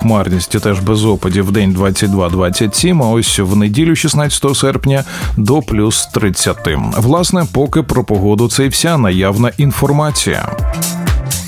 хмарність теж без опадів, в день 22-27, а ось в неділю 16 серпня до плюс 30. Власне, поки про погоду це і вся наявна інформація.